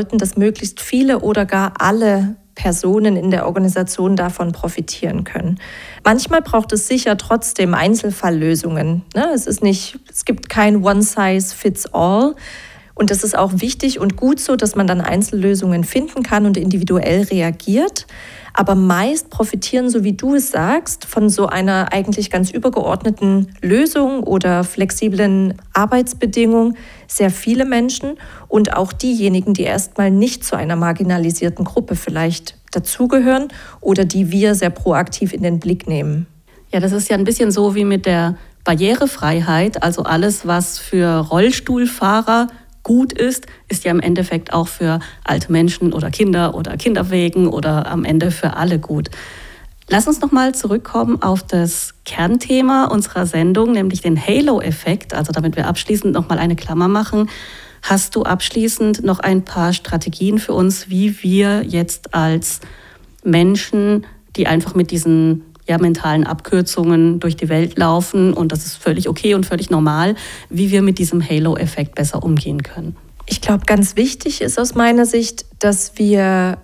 sollten, dass möglichst viele oder gar alle Personen in der Organisation davon profitieren können. Manchmal braucht es sicher trotzdem Einzelfalllösungen. Es gibt kein One-Size-Fits-All. Und das ist auch wichtig und gut so, dass man dann Einzellösungen finden kann und individuell reagiert. Aber meist profitieren, so wie du es sagst, von so einer eigentlich ganz übergeordneten Lösung oder flexiblen Arbeitsbedingung sehr viele Menschen und auch diejenigen, die erstmal nicht zu einer marginalisierten Gruppe vielleicht dazugehören oder die wir sehr proaktiv in den Blick nehmen. Ja, das ist ja ein bisschen so wie mit der Barrierefreiheit. Also alles, was für Rollstuhlfahrer gut ist ja im Endeffekt auch für alte Menschen oder Kinderwegen oder am Ende für alle gut. Lass uns nochmal zurückkommen auf das Kernthema unserer Sendung, nämlich den Halo-Effekt. Also damit wir abschließend nochmal eine Klammer machen. Hast du abschließend noch ein paar Strategien für uns, wie wir jetzt als Menschen, die einfach mit diesen mentalen Abkürzungen durch die Welt laufen, und das ist völlig okay und völlig normal, wie wir mit diesem Halo-Effekt besser umgehen können? Ich glaube, ganz wichtig ist aus meiner Sicht, dass wir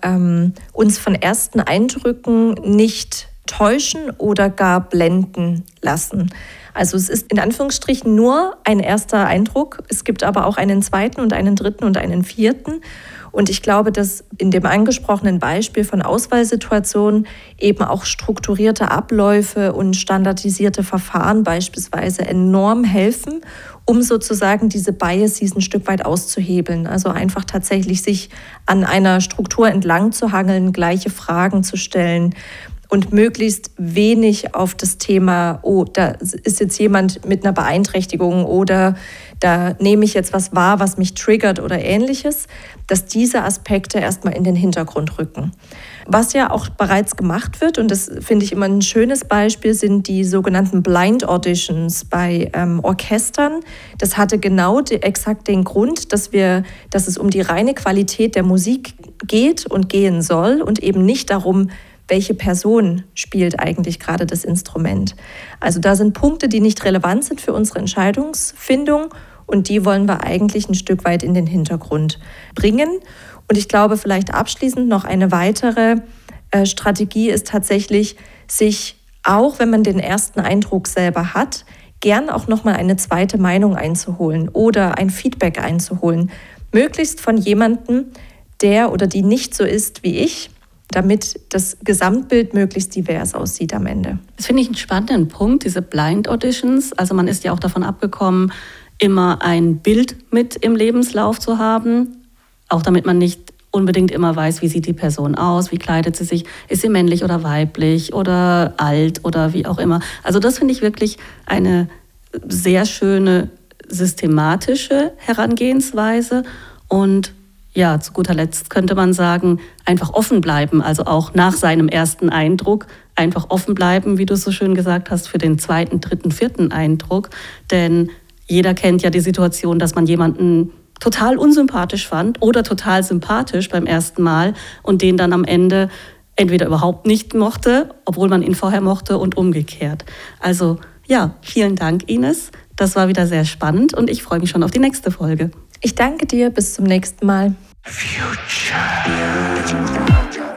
uns von ersten Eindrücken nicht täuschen oder gar blenden lassen. Also es ist in Anführungsstrichen nur ein erster Eindruck. Es gibt aber auch einen zweiten und einen dritten und einen vierten. Und ich glaube, dass in dem angesprochenen Beispiel von Auswahlsituationen eben auch strukturierte Abläufe und standardisierte Verfahren beispielsweise enorm helfen, um sozusagen diese Biases ein Stück weit auszuhebeln. Also einfach tatsächlich sich an einer Struktur entlang zu hangeln, gleiche Fragen zu stellen und möglichst wenig auf das Thema, oh, da ist jetzt jemand mit einer Beeinträchtigung oder da nehme ich jetzt was wahr, was mich triggert oder Ähnliches, dass diese Aspekte erstmal in den Hintergrund rücken. Was ja auch bereits gemacht wird, und das finde ich immer ein schönes Beispiel, sind die sogenannten Blind Auditions bei Orchestern. Das hatte genau exakt den Grund, dass es um die reine Qualität der Musik geht und gehen soll und eben nicht darum, welche Person spielt eigentlich gerade das Instrument. Also da sind Punkte, die nicht relevant sind für unsere Entscheidungsfindung, und die wollen wir eigentlich ein Stück weit in den Hintergrund bringen. Und ich glaube, vielleicht abschließend noch eine weitere Strategie ist tatsächlich, sich, auch wenn man den ersten Eindruck selber hat, gern auch nochmal eine zweite Meinung einzuholen oder ein Feedback einzuholen. Möglichst von jemandem, der oder die nicht so ist wie ich, damit das Gesamtbild möglichst divers aussieht am Ende. Das finde ich einen spannenden Punkt, diese Blind Auditions. Also man ist ja auch davon abgekommen, immer ein Bild mit im Lebenslauf zu haben, auch damit man nicht unbedingt immer weiß, wie sieht die Person aus, wie kleidet sie sich, ist sie männlich oder weiblich oder alt oder wie auch immer. Also das finde ich wirklich eine sehr schöne systematische Herangehensweise. Und ja, zu guter Letzt könnte man sagen, einfach offen bleiben, also auch nach seinem ersten Eindruck einfach offen bleiben, wie du so schön gesagt hast, für den zweiten, dritten, vierten Eindruck. Denn jeder kennt ja die Situation, dass man jemanden total unsympathisch fand oder total sympathisch beim ersten Mal und den dann am Ende entweder überhaupt nicht mochte, obwohl man ihn vorher mochte, und umgekehrt. Also ja, vielen Dank, Ines. Das war wieder sehr spannend und ich freue mich schon auf die nächste Folge. Ich danke dir, bis zum nächsten Mal. Future.